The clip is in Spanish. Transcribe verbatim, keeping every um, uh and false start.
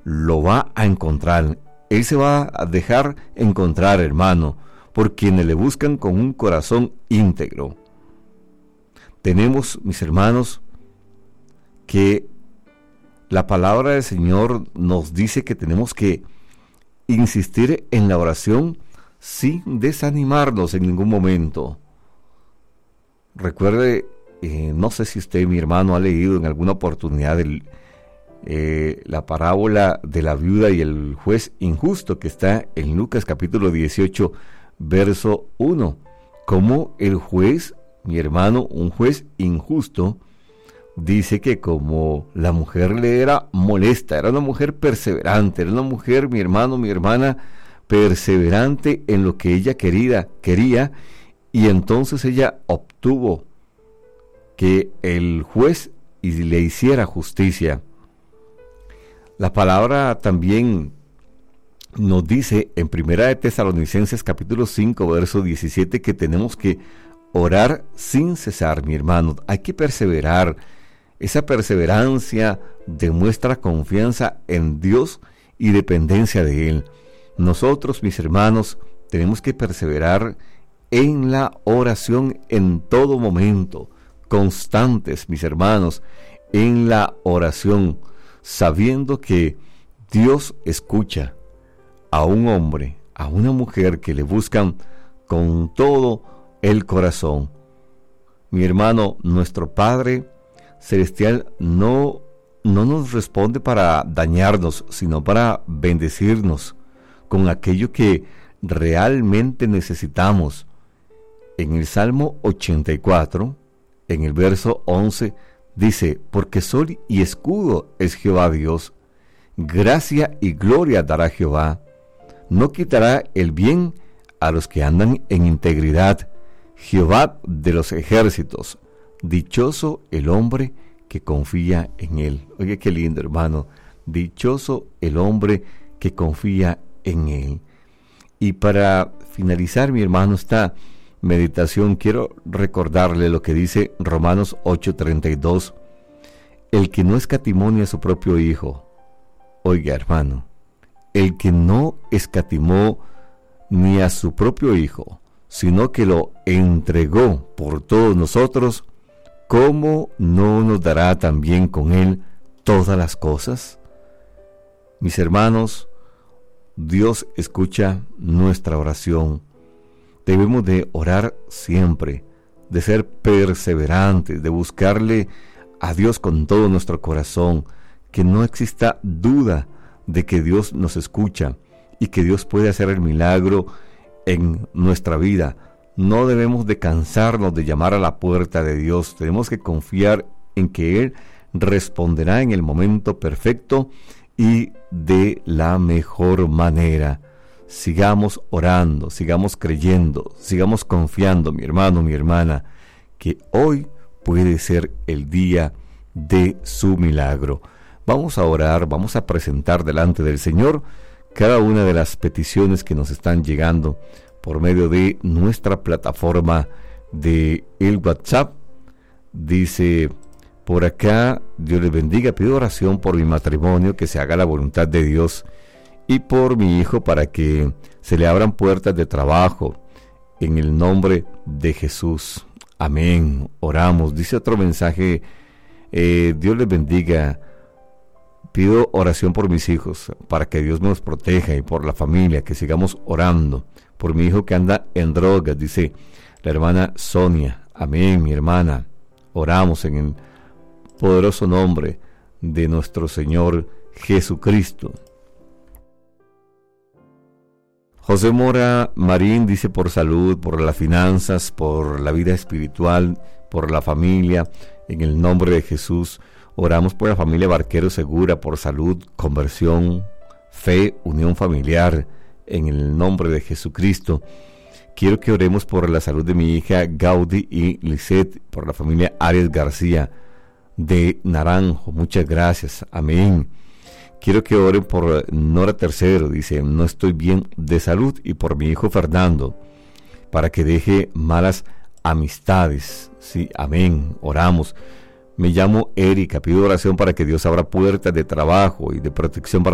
lo va a encontrar. Él se va a dejar encontrar, hermano, por quienes le buscan con un corazón íntegro. Tenemos, mis hermanos, que la palabra del Señor nos dice que tenemos que insistir en la oración sin desanimarnos en ningún momento. Recuerde, eh, no sé si usted, mi hermano, ha leído en alguna oportunidad el, eh, la parábola de la viuda y el juez injusto que está en Lucas capítulo dieciocho, verso uno. Como el juez, mi hermano, un juez injusto, dice que como la mujer le era molesta, era una mujer perseverante, era una mujer, mi hermano, mi hermana, perseverante en lo que ella quería, quería, y entonces ella obtuvo que el juez le hiciera justicia. La palabra también nos dice en Primera de Tesalonicenses capítulo cinco, verso diecisiete, que tenemos que orar sin cesar, mi hermano. Hay que perseverar. Esa perseverancia demuestra confianza en Dios y dependencia de Él. Nosotros, mis hermanos, tenemos que perseverar en la oración en todo momento, constantes, mis hermanos, en la oración, sabiendo que Dios escucha a un hombre, a una mujer que le buscan con todo el corazón. Mi hermano, nuestro Padre Celestial no, no nos responde para dañarnos, sino para bendecirnos con aquello que realmente necesitamos. En el Salmo ochenta y cuatro, en el verso once, dice: porque sol y escudo es Jehová Dios, gracia y gloria dará Jehová, no quitará el bien a los que andan en integridad, Jehová de los ejércitos, dichoso el hombre que confía en él. Oye, qué lindo, hermano, dichoso el hombre que confía en él. Y para finalizar, mi hermano, esta meditación, quiero recordarle lo que dice Romanos ocho treinta y dos: el que no escatimó ni a su propio hijo. Oiga, hermano, el que no escatimó ni a su propio hijo, sino que lo entregó por todos nosotros, ¿cómo no nos dará también con él todas las cosas? Mis hermanos, Dios escucha nuestra oración. Debemos de orar siempre, de ser perseverantes, de buscarle a Dios con todo nuestro corazón, que no exista duda de que Dios nos escucha y que Dios puede hacer el milagro en nuestra vida. No debemos de cansarnos de llamar a la puerta de Dios. Tenemos que confiar en que Él responderá en el momento perfecto y de la mejor manera. Sigamos orando, sigamos creyendo, sigamos confiando, mi hermano, mi hermana, que hoy puede ser el día de su milagro. Vamos a orar, vamos a presentar delante del Señor cada una de las peticiones que nos están llegando por medio de nuestra plataforma de el WhatsApp. Dice por acá: Dios les bendiga, pido oración por mi matrimonio, que se haga la voluntad de Dios, y por mi hijo para que se le abran puertas de trabajo en el nombre de Jesús. Amén. Oramos. Dice otro mensaje: eh, Dios les bendiga, pido oración por mis hijos para que Dios nos proteja, y por la familia, que sigamos orando por mi hijo que anda en drogas, dice la hermana Sonia. Amén, mi hermana. Oramos en el poderoso nombre de nuestro Señor Jesucristo. José Mora Marín dice: por salud, por las finanzas, por la vida espiritual, por la familia, en el nombre de Jesús. Oramos por la familia Barquero Segura, por salud, conversión, fe, unión familiar, en el nombre de Jesucristo. Quiero que oremos por la salud de mi hija Gaudí y Lisette, por la familia Arias García de Naranjo. Muchas gracias. Amén. Quiero que oren por Nora Tercero, dice: no estoy bien de salud, y por mi hijo Fernando, para que deje malas amistades. Sí, amén. Oramos. Me llamo Erika, pido oración para que Dios abra puertas de trabajo y de protección para